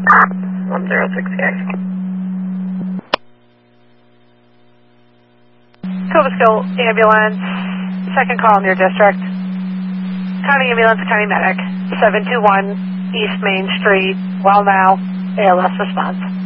1068. Cobleskill ambulance, second call in your district. County ambulance, county medic, 721 East Main Street, well now, ALS response.